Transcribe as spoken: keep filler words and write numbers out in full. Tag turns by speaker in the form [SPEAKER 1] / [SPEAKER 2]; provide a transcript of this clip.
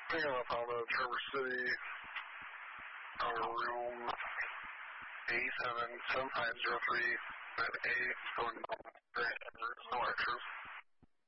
[SPEAKER 1] Picking up out of Traverse City, uh, room A seven seven five zero three, and A, going no archers.